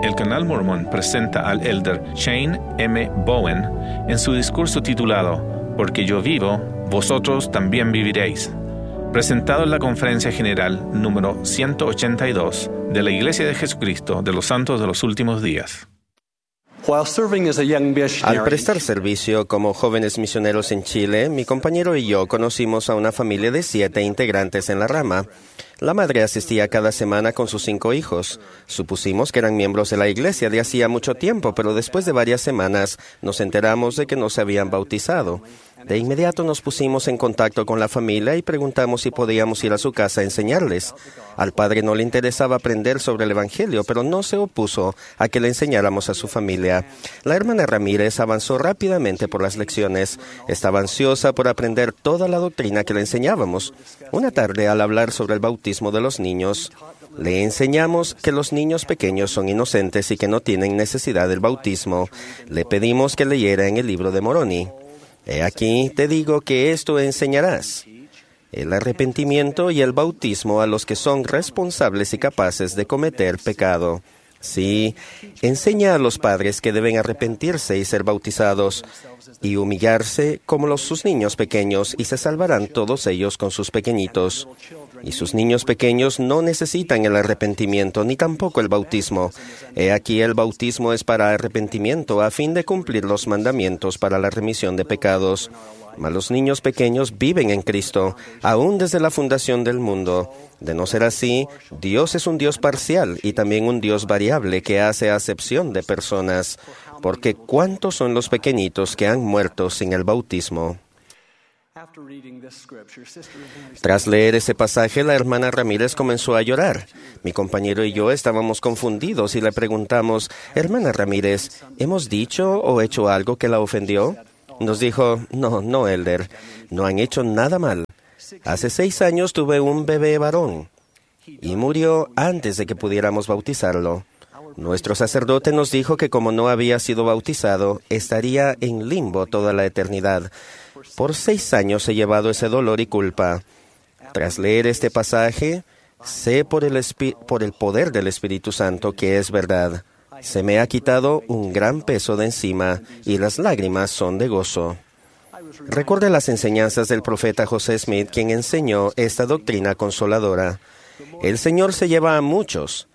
el Canal Mormón presenta al elder Shane M. Bowen en su discurso titulado Porque yo vivo, vosotros también viviréis, presentado en la Conferencia General número 182 de la Iglesia de Jesucristo de los Santos de los Últimos Días. Al prestar servicio como jóvenes misioneros en Chile, mi compañero y yo conocimos a una familia de 7 integrantes en la rama. La madre asistía cada semana con sus 5 hijos. Supusimos que eran miembros de la iglesia de hacía mucho tiempo, pero después de varias semanas nos enteramos de que no se habían bautizado. De inmediato nos pusimos en contacto con la familia y preguntamos si podíamos ir a su casa a enseñarles. Al padre no le interesaba aprender sobre el Evangelio, pero no se opuso a que le enseñáramos a su familia. La hermana Ramírez avanzó rápidamente por las lecciones. Estaba ansiosa por aprender toda la doctrina que le enseñábamos. Una tarde, al hablar sobre el bautismo de los niños, le enseñamos que los niños pequeños son inocentes y que no tienen necesidad del bautismo. Le pedimos que leyera en el libro de Moroni. He aquí, te digo que esto enseñarás: el arrepentimiento y el bautismo a los que son responsables y capaces de cometer pecado. Sí, enseña a los padres que deben arrepentirse y ser bautizados y humillarse como sus niños pequeños, y se salvarán todos ellos con sus pequeñitos. Y sus niños pequeños no necesitan el arrepentimiento ni tampoco el bautismo. He aquí, el bautismo es para arrepentimiento a fin de cumplir los mandamientos para la remisión de pecados. Mas los niños pequeños viven en Cristo, aún desde la fundación del mundo. De no ser así, Dios es un Dios parcial y también un Dios variable que hace acepción de personas. Porque ¿cuántos son los pequeñitos que han muerto sin el bautismo? Tras leer ese pasaje, la hermana Ramírez comenzó a llorar. Mi compañero y yo estábamos confundidos y le preguntamos: Hermana Ramírez, ¿hemos dicho o hecho algo que la ofendió? Nos dijo: No, elder, no han hecho nada mal. Hace 6 años tuve un bebé varón y murió antes de que pudiéramos bautizarlo. Nuestro sacerdote nos dijo que como no había sido bautizado, estaría en limbo toda la eternidad. Por 6 años he llevado ese dolor y culpa. Tras leer este pasaje, sé por el poder del Espíritu Santo que es verdad. Se me ha quitado un gran peso de encima y las lágrimas son de gozo. Recuerde las enseñanzas del profeta José Smith, quien enseñó esta doctrina consoladora. El Señor se lleva a muchos.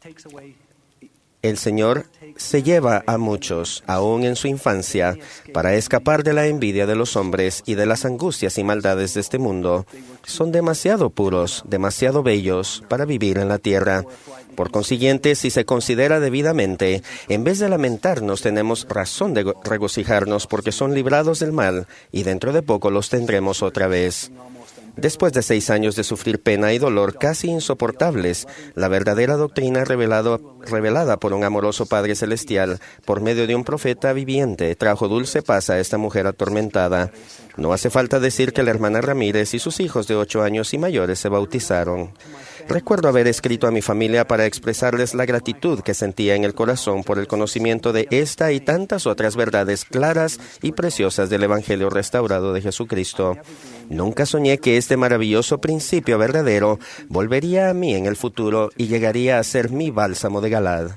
El Señor se lleva a muchos, aún en su infancia, para escapar de la envidia de los hombres y de las angustias y maldades de este mundo. Son demasiado puros, demasiado bellos para vivir en la tierra. Por consiguiente, si se considera debidamente, en vez de lamentarnos, tenemos razón de regocijarnos porque son librados del mal, y dentro de poco los tendremos otra vez. Después de 6 años de sufrir pena y dolor casi insoportables, la verdadera doctrina revelada por un amoroso Padre Celestial, por medio de un profeta viviente, trajo dulce paz a esta mujer atormentada. No hace falta decir que la hermana Ramírez y sus hijos de 8 años y mayores se bautizaron. Recuerdo haber escrito a mi familia para expresarles la gratitud que sentía en el corazón por el conocimiento de esta y tantas otras verdades claras y preciosas del Evangelio restaurado de Jesucristo. Nunca soñé que este maravilloso principio verdadero volvería a mí en el futuro y llegaría a ser mi bálsamo de Galad.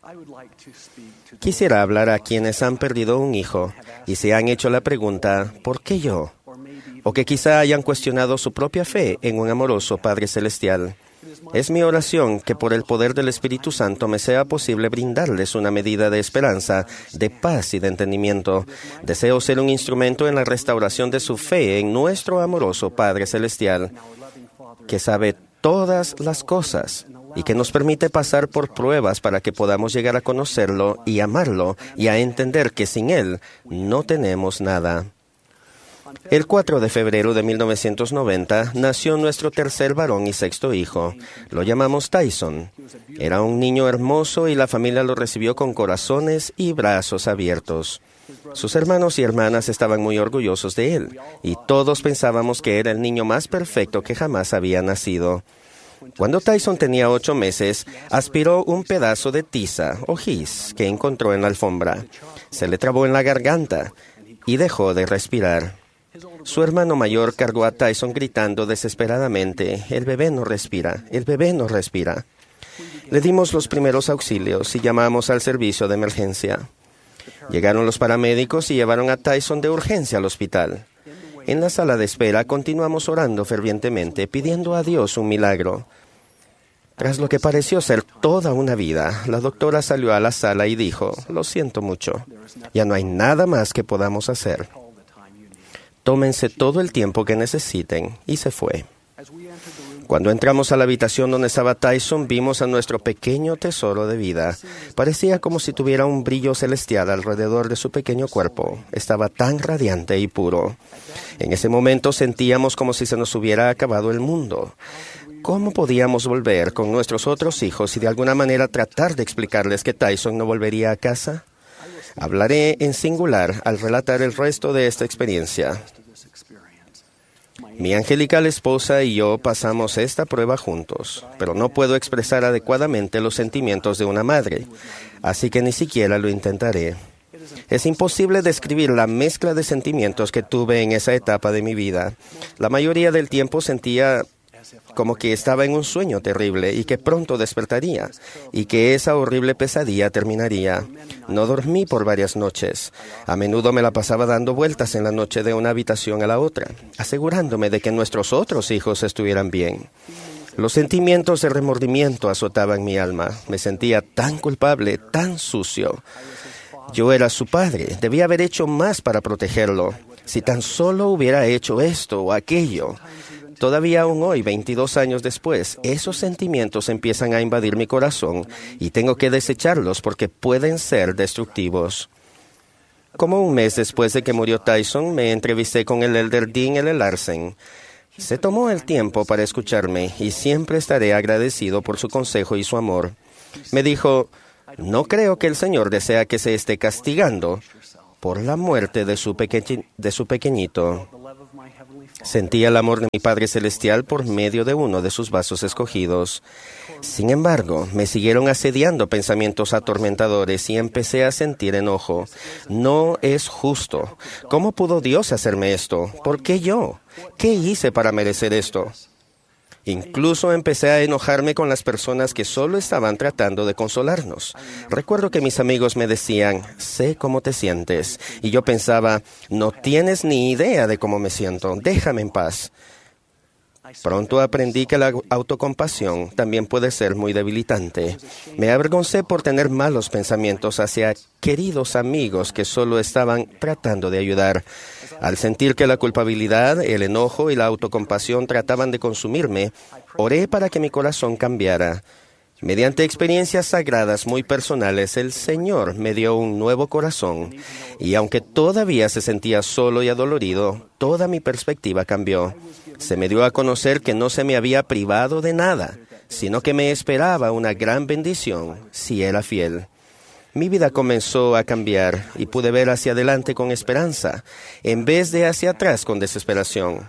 Quisiera hablar a quienes han perdido un hijo y se han hecho la pregunta: ¿por qué yo? O que quizá hayan cuestionado su propia fe en un amoroso Padre Celestial. Es mi oración que por el poder del Espíritu Santo me sea posible brindarles una medida de esperanza, de paz y de entendimiento. Deseo ser un instrumento en la restauración de su fe en nuestro amoroso Padre Celestial, que sabe todas las cosas y que nos permite pasar por pruebas para que podamos llegar a conocerlo y amarlo y a entender que sin Él no tenemos nada. El 4 de febrero de 1990 nació nuestro tercer varón y sexto hijo. Lo llamamos Tyson. Era un niño hermoso y la familia lo recibió con corazones y brazos abiertos. Sus hermanos y hermanas estaban muy orgullosos de él y todos pensábamos que era el niño más perfecto que jamás había nacido. Cuando Tyson tenía 8 meses, aspiró un pedazo de tiza o gis que encontró en la alfombra. Se le trabó en la garganta y dejó de respirar. Su hermano mayor cargó a Tyson gritando desesperadamente: «El bebé no respira, el bebé no respira». Le dimos los primeros auxilios y llamamos al servicio de emergencia. Llegaron los paramédicos y llevaron a Tyson de urgencia al hospital. En la sala de espera continuamos orando fervientemente, pidiendo a Dios un milagro. Tras lo que pareció ser toda una vida, la doctora salió a la sala y dijo: «Lo siento mucho, ya no hay nada más que podamos hacer. Tómense todo el tiempo que necesiten», y se fue. Cuando entramos a la habitación donde estaba Tyson, vimos a nuestro pequeño tesoro de vida. Parecía como si tuviera un brillo celestial alrededor de su pequeño cuerpo. Estaba tan radiante y puro. En ese momento sentíamos como si se nos hubiera acabado el mundo. ¿Cómo podíamos volver con nuestros otros hijos y de alguna manera tratar de explicarles que Tyson no volvería a casa? Hablaré en singular al relatar el resto de esta experiencia. Mi angelical esposa y yo pasamos esta prueba juntos, pero no puedo expresar adecuadamente los sentimientos de una madre, así que ni siquiera lo intentaré. Es imposible describir la mezcla de sentimientos que tuve en esa etapa de mi vida. La mayoría del tiempo sentía como que estaba en un sueño terrible y que pronto despertaría, y que esa horrible pesadilla terminaría. No dormí por varias noches. A menudo me la pasaba dando vueltas en la noche de una habitación a la otra, asegurándome de que nuestros otros hijos estuvieran bien. Los sentimientos de remordimiento azotaban mi alma. Me sentía tan culpable, tan sucio. Yo era su padre, debía haber hecho más para protegerlo. Si tan solo hubiera hecho esto o aquello. Todavía aún hoy, 22 años después, esos sentimientos empiezan a invadir mi corazón y tengo que desecharlos porque pueden ser destructivos. Como un mes después de que murió Tyson, me entrevisté con el elder Dean L. Larsen. Se tomó el tiempo para escucharme y siempre estaré agradecido por su consejo y su amor. Me dijo: «No creo que el Señor desea que se esté castigando por la muerte de su pequeñito». Sentí el amor de mi Padre Celestial por medio de uno de sus vasos escogidos. Sin embargo, me siguieron asediando pensamientos atormentadores y empecé a sentir enojo. No es justo. ¿Cómo pudo Dios hacerme esto? ¿Por qué yo? ¿Qué hice para merecer esto? Incluso empecé a enojarme con las personas que solo estaban tratando de consolarnos. Recuerdo que mis amigos me decían: «Sé cómo te sientes». Y yo pensaba: «No tienes ni idea de cómo me siento. Déjame en paz». Pronto aprendí que la autocompasión también puede ser muy debilitante. Me avergoncé por tener malos pensamientos hacia queridos amigos que solo estaban tratando de ayudar. Al sentir que la culpabilidad, el enojo y la autocompasión trataban de consumirme, oré para que mi corazón cambiara. Mediante experiencias sagradas muy personales, el Señor me dio un nuevo corazón, y aunque todavía se sentía solo y adolorido, toda mi perspectiva cambió. Se me dio a conocer que no se me había privado de nada, sino que me esperaba una gran bendición si era fiel. Mi vida comenzó a cambiar y pude ver hacia adelante con esperanza, en vez de hacia atrás con desesperación.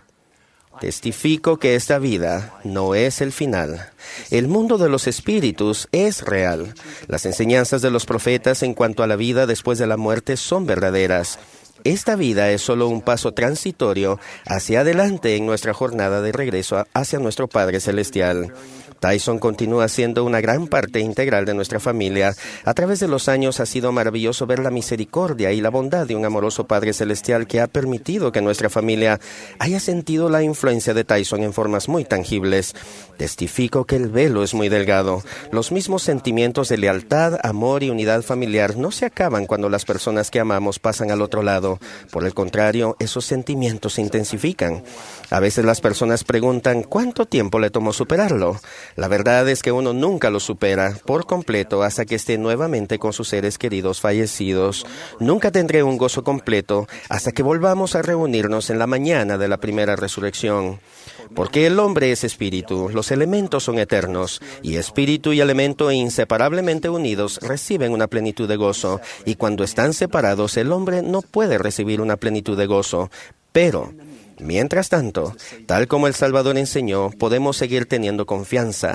Testifico que esta vida no es el final. El mundo de los espíritus es real. Las enseñanzas de los profetas en cuanto a la vida después de la muerte son verdaderas. Esta vida es solo un paso transitorio hacia adelante en nuestra jornada de regreso hacia nuestro Padre Celestial. Tyson continúa siendo una gran parte integral de nuestra familia. A través de los años ha sido maravilloso ver la misericordia y la bondad de un amoroso Padre Celestial que ha permitido que nuestra familia haya sentido la influencia de Tyson en formas muy tangibles. Testifico que el velo es muy delgado. Los mismos sentimientos de lealtad, amor y unidad familiar no se acaban cuando las personas que amamos pasan al otro lado. Por el contrario, esos sentimientos se intensifican. A veces las personas preguntan ¿cuánto tiempo le tomó superarlo? La verdad es que uno nunca lo supera por completo hasta que esté nuevamente con sus seres queridos fallecidos. Nunca tendré un gozo completo hasta que volvamos a reunirnos en la mañana de la primera resurrección. Porque el hombre es espíritu, los elementos son eternos, y espíritu y elemento inseparablemente unidos reciben una plenitud de gozo, y cuando están separados el hombre no puede recibir una plenitud de gozo. Pero mientras tanto, tal como el Salvador enseñó, podemos seguir teniendo confianza.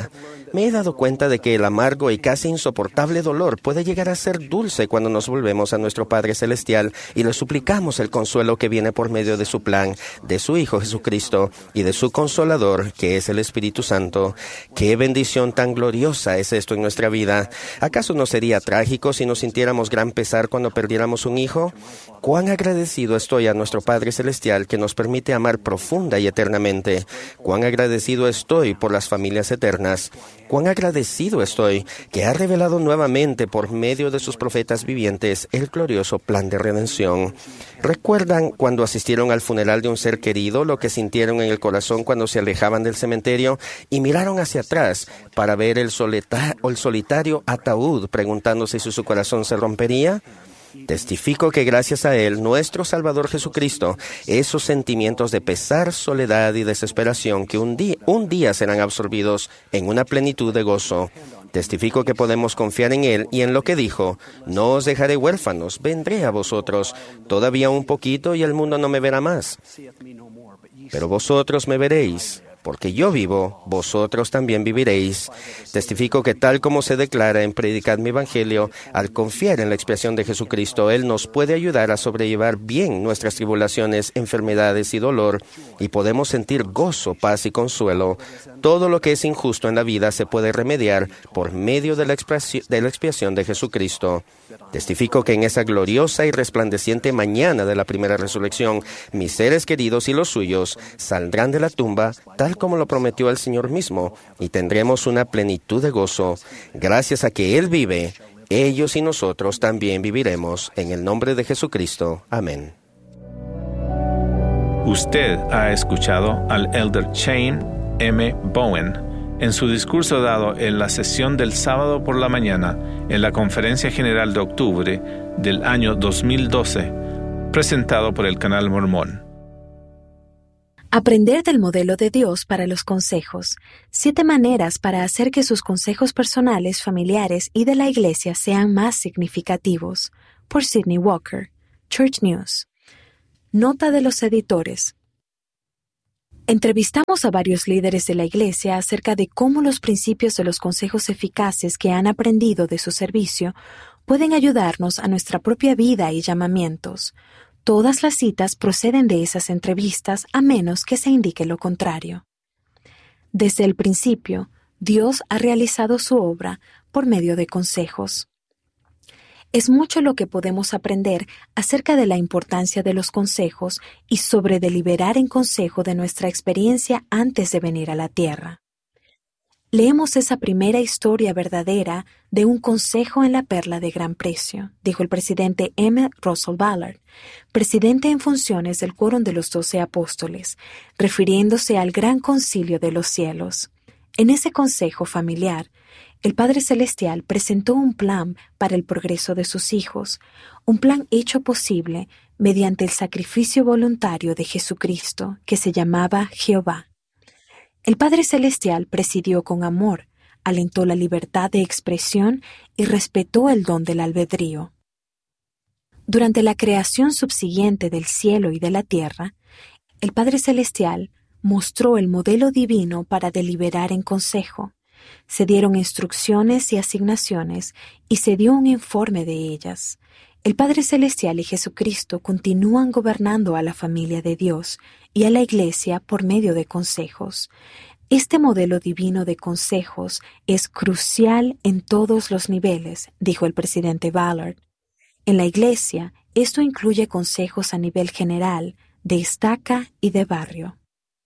Me he dado cuenta de que el amargo y casi insoportable dolor puede llegar a ser dulce cuando nos volvemos a nuestro Padre Celestial y le suplicamos el consuelo que viene por medio de su plan, de su Hijo Jesucristo y de su Consolador, que es el Espíritu Santo. ¡Qué bendición tan gloriosa es esto en nuestra vida! ¿Acaso no sería trágico si nos sintiéramos gran pesar cuando perdiéramos un hijo? ¡Cuán agradecido estoy a nuestro Padre Celestial que nos permite amar profunda y eternamente! ¡Cuán agradecido estoy por las familias eternas! ¡Cuán agradecido estoy que ha revelado nuevamente por medio de sus profetas vivientes el glorioso plan de redención! ¿Recuerdan cuando asistieron al funeral de un ser querido lo que sintieron en el corazón cuando se alejaban del cementerio y miraron hacia atrás para ver el solitario ataúd preguntándose si su corazón se rompería? Testifico que gracias a Él, nuestro Salvador Jesucristo, esos sentimientos de pesar, soledad y desesperación que un día serán absorbidos en una plenitud de gozo. Testifico que podemos confiar en Él y en lo que dijo: no os dejaré huérfanos, vendré a vosotros. Todavía un poquito y el mundo no me verá más. Pero vosotros me veréis. Porque yo vivo, vosotros también viviréis. Testifico que tal como se declara en Predicad mi Evangelio, al confiar en la expiación de Jesucristo, Él nos puede ayudar a sobrellevar bien nuestras tribulaciones, enfermedades y dolor, y podemos sentir gozo, paz y consuelo. Todo lo que es injusto en la vida se puede remediar por medio de la expiación de Jesucristo. Testifico que en esa gloriosa y resplandeciente mañana de la primera resurrección, mis seres queridos y los suyos saldrán de la tumba, tal como lo prometió el Señor mismo, y tendremos una plenitud de gozo. Gracias a que Él vive, ellos y nosotros también viviremos. En el nombre de Jesucristo. Amén. Usted ha escuchado al Elder Shane M. Bowen en su discurso dado en la sesión del sábado por la mañana en la Conferencia General de Octubre del año 2012, presentado por el Canal Mormón. Aprender del modelo de Dios para los consejos. 7 maneras para hacer que sus consejos personales, familiares y de la Iglesia sean más significativos. Por Sidney Walker. Church News. Nota de los editores. Entrevistamos a varios líderes de la Iglesia acerca de cómo los principios de los consejos eficaces que han aprendido de su servicio pueden ayudarnos a nuestra propia vida y llamamientos. Todas las citas proceden de esas entrevistas a menos que se indique lo contrario. Desde el principio, Dios ha realizado su obra por medio de consejos. Es mucho lo que podemos aprender acerca de la importancia de los consejos y sobre deliberar en consejo de nuestra experiencia antes de venir a la tierra. Leemos esa primera historia verdadera de un consejo en la perla de gran precio, dijo el presidente M. Russell Ballard, presidente en funciones del Quórum de los 12 Apóstoles, refiriéndose al Gran Concilio de los Cielos. En ese consejo familiar, el Padre Celestial presentó un plan para el progreso de sus hijos, un plan hecho posible mediante el sacrificio voluntario de Jesucristo, que se llamaba Jehová. El Padre Celestial presidió con amor, alentó la libertad de expresión y respetó el don del albedrío. Durante la creación subsiguiente del cielo y de la tierra, el Padre Celestial mostró el modelo divino para deliberar en consejo. Se dieron instrucciones y asignaciones y se dio un informe de ellas. El Padre Celestial y Jesucristo continúan gobernando a la familia de Dios y a la Iglesia por medio de consejos. Este modelo divino de consejos es crucial en todos los niveles, dijo el presidente Ballard. En la Iglesia, esto incluye consejos a nivel general, de estaca y de barrio.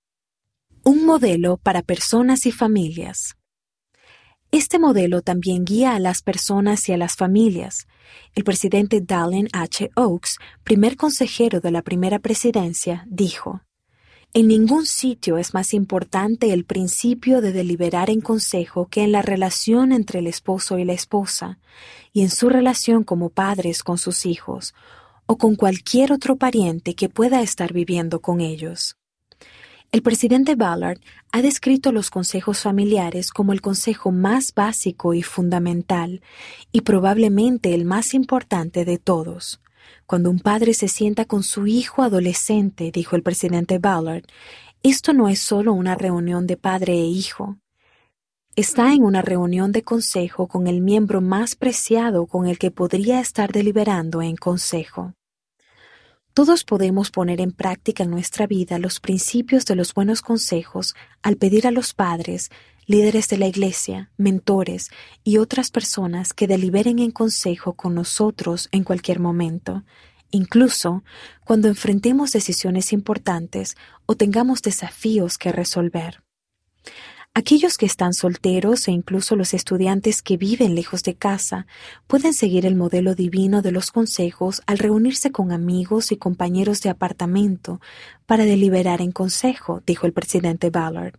Un modelo para personas y familias. Este modelo también guía a las personas y a las familias. El presidente Dallin H. Oaks, primer consejero de la primera presidencia, dijo: «En ningún sitio es más importante el principio de deliberar en consejo que en la relación entre el esposo y la esposa, y en su relación como padres con sus hijos, o con cualquier otro pariente que pueda estar viviendo con ellos». El presidente Ballard ha descrito los consejos familiares como el consejo más básico y fundamental, y probablemente el más importante de todos. Cuando un padre se sienta con su hijo adolescente, dijo el presidente Ballard, esto no es solo una reunión de padre e hijo. Está en una reunión de consejo con el miembro más preciado con el que podría estar deliberando en consejo. Todos podemos poner en práctica en nuestra vida los principios de los buenos consejos al pedir a los padres, líderes de la iglesia, mentores y otras personas que deliberen en consejo con nosotros en cualquier momento, incluso cuando enfrentemos decisiones importantes o tengamos desafíos que resolver. Aquellos que están solteros e incluso los estudiantes que viven lejos de casa pueden seguir el modelo divino de los consejos al reunirse con amigos y compañeros de apartamento para deliberar en consejo, dijo el presidente Ballard.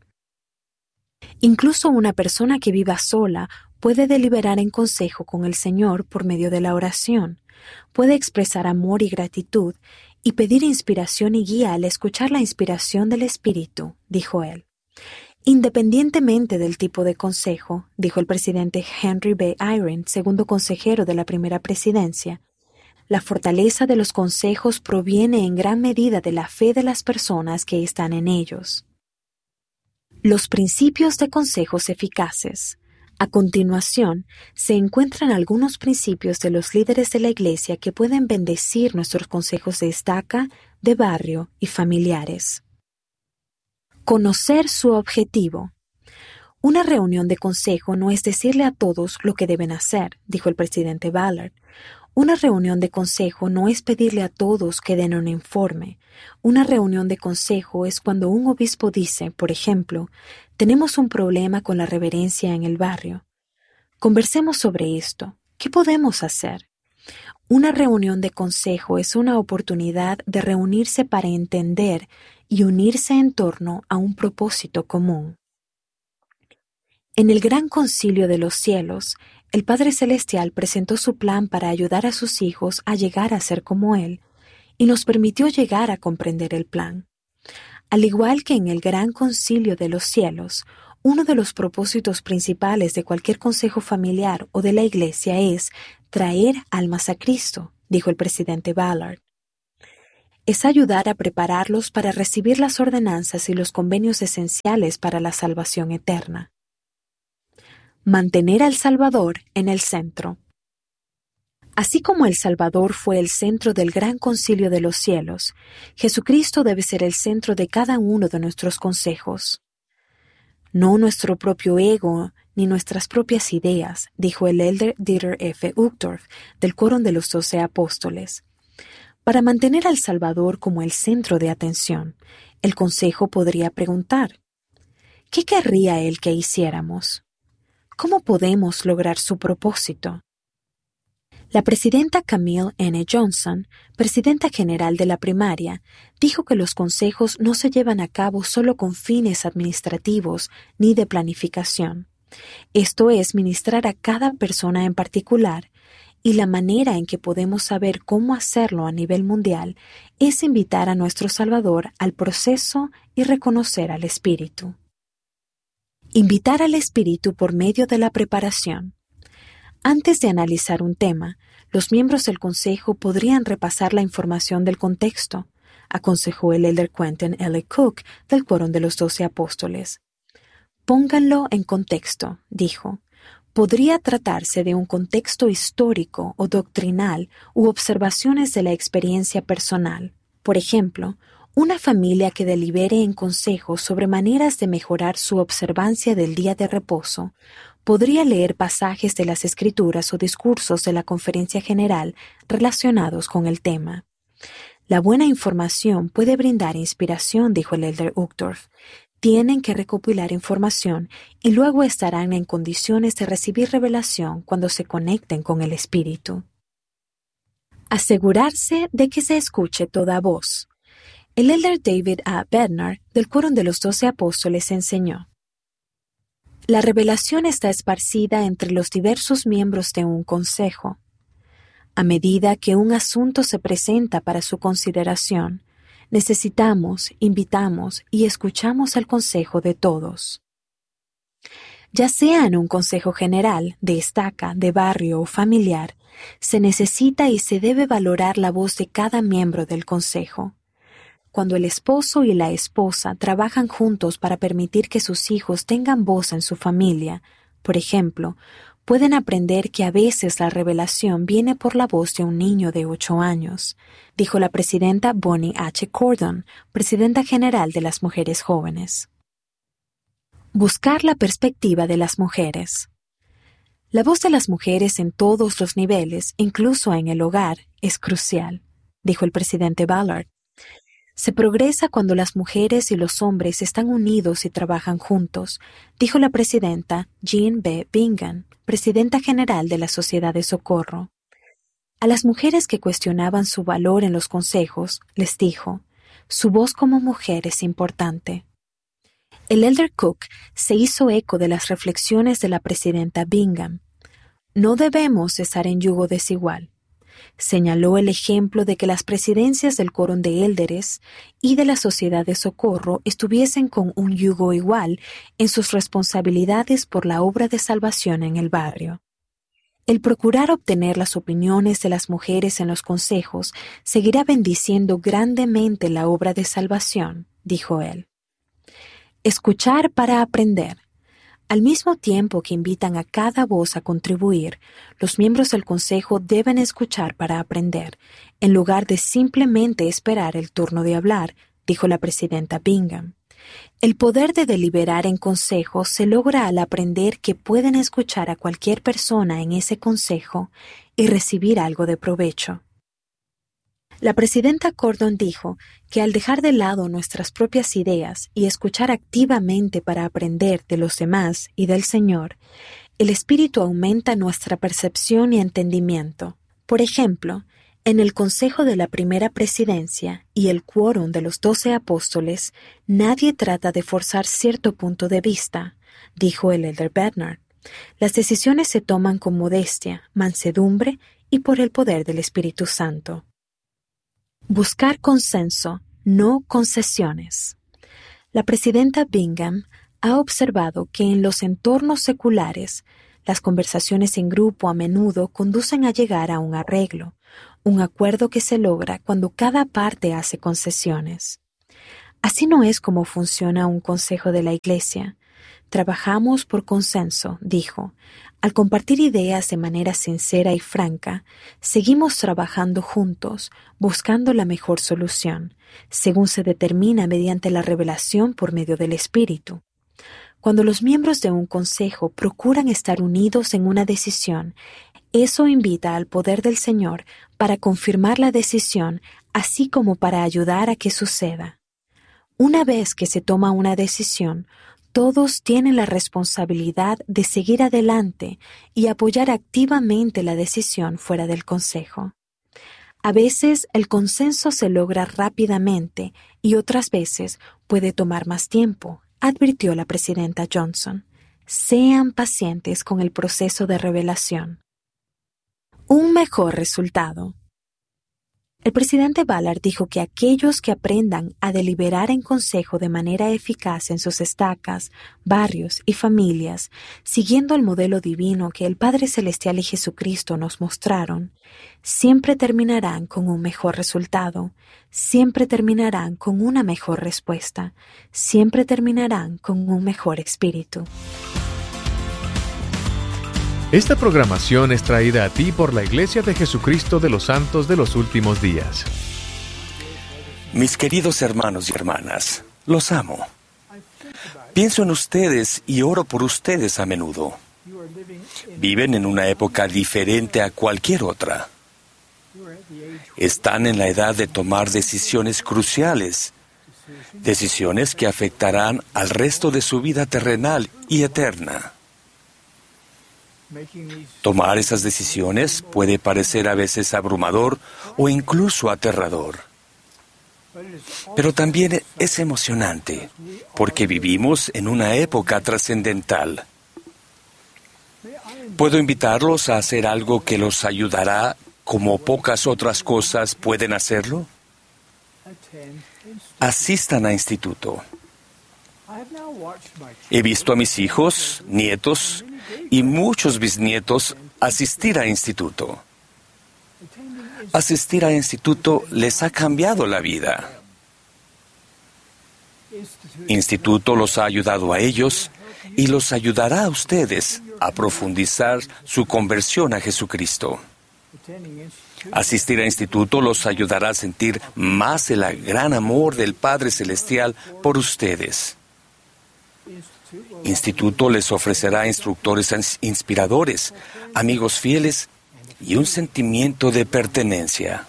Incluso una persona que viva sola puede deliberar en consejo con el Señor por medio de la oración, puede expresar amor y gratitud y pedir inspiración y guía al escuchar la inspiración del Espíritu, dijo él. Independientemente del tipo de consejo, dijo el presidente Henry B. Eyring, segundo consejero de la primera presidencia, la fortaleza de los consejos proviene en gran medida de la fe de las personas que están en ellos. Los principios de consejos eficaces. A continuación, se encuentran algunos principios de los líderes de la Iglesia que pueden bendecir nuestros consejos de estaca, de barrio y familiares. Conocer su objetivo. Una reunión de consejo no es decirle a todos lo que deben hacer, dijo el presidente Ballard. Una reunión de consejo no es pedirle a todos que den un informe. Una reunión de consejo es cuando un obispo dice, por ejemplo, tenemos un problema con la reverencia en el barrio. Conversemos sobre esto. ¿Qué podemos hacer? Una reunión de consejo es una oportunidad de reunirse para entender y unirse en torno a un propósito común. En el Gran Concilio de los Cielos, el Padre Celestial presentó su plan para ayudar a sus hijos a llegar a ser como Él, y nos permitió llegar a comprender el plan. Al igual que en el Gran Concilio de los Cielos, uno de los propósitos principales de cualquier consejo familiar o de la Iglesia es traer almas a Cristo, dijo el presidente Ballard. Es ayudar a prepararlos para recibir las ordenanzas y los convenios esenciales para la salvación eterna. Mantener al Salvador en el centro. Así como el Salvador fue el centro del Gran Concilio de los Cielos, Jesucristo debe ser el centro de cada uno de nuestros consejos. No nuestro propio ego ni nuestras propias ideas, dijo el elder Dieter F. Uchtdorf del Quórum de los 12 Apóstoles. Para mantener al Salvador como el centro de atención, el consejo podría preguntar, ¿qué querría Él que hiciéramos? ¿Cómo podemos lograr su propósito? La presidenta Camille N. Johnson, presidenta general de la primaria, dijo que los consejos no se llevan a cabo solo con fines administrativos ni de planificación. Esto es ministrar a cada persona en particular, y la manera en que podemos saber cómo hacerlo a nivel mundial es invitar a nuestro Salvador al proceso y reconocer al Espíritu. Invitar al Espíritu por medio de la preparación. Antes de analizar un tema, los miembros del Consejo podrían repasar la información del contexto, aconsejó el elder Quentin L. Cook del Quórum de los 12 Apóstoles. Pónganlo en contexto, dijo. Podría tratarse de un contexto histórico o doctrinal u observaciones de la experiencia personal. Por ejemplo, una familia que delibere en consejo sobre maneras de mejorar su observancia del día de reposo podría leer pasajes de las Escrituras o discursos de la Conferencia General relacionados con el tema. La buena información puede brindar inspiración, dijo el elder Uchtdorf. Tienen que recopilar información y luego estarán en condiciones de recibir revelación cuando se conecten con el Espíritu. Asegurarse de que se escuche toda voz. El elder David A. Bednar, del Quórum de los 12 Apóstoles, enseñó: la revelación está esparcida entre los diversos miembros de un consejo. A medida que un asunto se presenta para su consideración, necesitamos, invitamos y escuchamos el consejo de todos. Ya sea en un consejo general, de estaca, de barrio o familiar, se necesita y se debe valorar la voz de cada miembro del consejo. cuando el esposo y la esposa trabajan juntos para permitir que sus hijos tengan voz en su familia, por ejemplo, pueden aprender que a veces la revelación viene por la voz de un niño de 8 años, dijo la presidenta Bonnie H. Cordon, presidenta general de las mujeres jóvenes. Buscar la perspectiva de las mujeres. La voz de las mujeres en todos los niveles, incluso en el hogar, es crucial, dijo el presidente Ballard. Se progresa cuando las mujeres y los hombres están unidos y trabajan juntos, dijo la presidenta Jean B. Bingham, presidenta general de la Sociedad de Socorro. A las mujeres que cuestionaban su valor en los consejos, les dijo, su voz como mujer es importante. El elder Cook se hizo eco de las reflexiones de la presidenta Bingham. No debemos estar en yugo desigual. Señaló el ejemplo de que las presidencias del quórum de élderes y de la Sociedad de Socorro estuviesen con un yugo igual en sus responsabilidades por la obra de salvación en el barrio. El procurar obtener las opiniones de las mujeres en los consejos seguirá bendiciendo grandemente la obra de salvación, dijo él. Escuchar para aprender. Al mismo tiempo que invitan a cada voz a contribuir, los miembros del Consejo deben escuchar para aprender, en lugar de simplemente esperar el turno de hablar, dijo la presidenta Bingham. El poder de deliberar en consejo se logra al aprender que pueden escuchar a cualquier persona en ese consejo y recibir algo de provecho. La presidenta Cordon dijo que al dejar de lado nuestras propias ideas y escuchar activamente para aprender de los demás y del Señor, el Espíritu aumenta nuestra percepción y entendimiento. Por ejemplo, en el consejo de la primera presidencia y el quórum de los 12 apóstoles, nadie trata de forzar cierto punto de vista, dijo el elder Bednar. Las decisiones se toman con modestia, mansedumbre y por el poder del Espíritu Santo. Buscar consenso, no concesiones. La presidenta Bingham ha observado que en los entornos seculares, las conversaciones en grupo a menudo conducen a llegar a un arreglo, un acuerdo que se logra cuando cada parte hace concesiones. Así no es como funciona un consejo de la Iglesia. Trabajamos por consenso, dijo. Al compartir ideas de manera sincera y franca, seguimos trabajando juntos, buscando la mejor solución, según se determina mediante la revelación por medio del Espíritu. Cuando los miembros de un consejo procuran estar unidos en una decisión, eso invita al poder del Señor para confirmar la decisión, así como para ayudar a que suceda. Una vez que se toma una decisión, todos tienen la responsabilidad de seguir adelante y apoyar activamente la decisión fuera del consejo. A veces el consenso se logra rápidamente y otras veces puede tomar más tiempo, advirtió la presidenta Johnson. Sean pacientes con el proceso de revelación. Un mejor resultado. El presidente Ballard dijo que aquellos que aprendan a deliberar en consejo de manera eficaz en sus estacas, barrios y familias, siguiendo el modelo divino que el Padre Celestial y Jesucristo nos mostraron, siempre terminarán con un mejor resultado, siempre terminarán con una mejor respuesta, siempre terminarán con un mejor espíritu. Esta programación es traída a ti por la Iglesia de Jesucristo de los Santos de los Últimos Días. Mis queridos hermanos y hermanas, los amo. Pienso en ustedes y oro por ustedes a menudo. Viven en una época diferente a cualquier otra. Están en la edad de tomar decisiones cruciales, decisiones que afectarán al resto de su vida terrenal y eterna. Tomar esas decisiones puede parecer a veces abrumador o incluso aterrador. Pero también es emocionante, porque vivimos en una época trascendental. ¿Puedo invitarlos a hacer algo que los ayudará como pocas otras cosas pueden hacerlo? Asistan a instituto. He visto a mis hijos, nietos y muchos bisnietos asistir a instituto. Asistir a instituto les ha cambiado la vida. Instituto los ha ayudado a ellos y los ayudará a ustedes a profundizar su conversión a Jesucristo. Asistir a Instituto los ayudará a sentir más el gran amor del Padre Celestial por ustedes. Instituto les ofrecerá instructores inspiradores, amigos fieles y un sentimiento de pertenencia.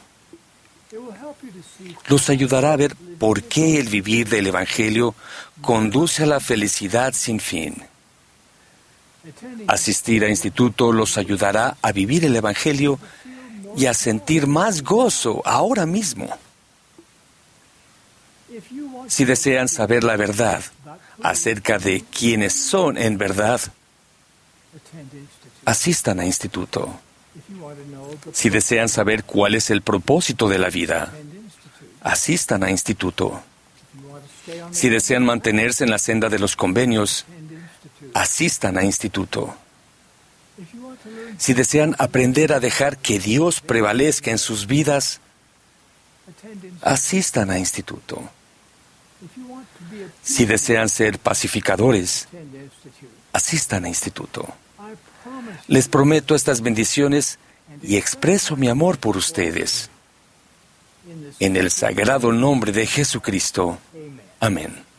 Los ayudará a ver por qué el vivir del Evangelio conduce a la felicidad sin fin. Asistir a Instituto los ayudará a vivir el Evangelio y a sentir más gozo ahora mismo. Si desean saber la verdad acerca de quiénes son en verdad, asistan a Instituto. Si desean saber cuál es el propósito de la vida, asistan a Instituto. Si desean mantenerse en la senda de los convenios, asistan a Instituto. Si desean aprender a dejar que Dios prevalezca en sus vidas, asistan a Instituto. Si desean ser pacificadores, asistan a Instituto. Les prometo estas bendiciones y expreso mi amor por ustedes. En el sagrado nombre de Jesucristo. Amén.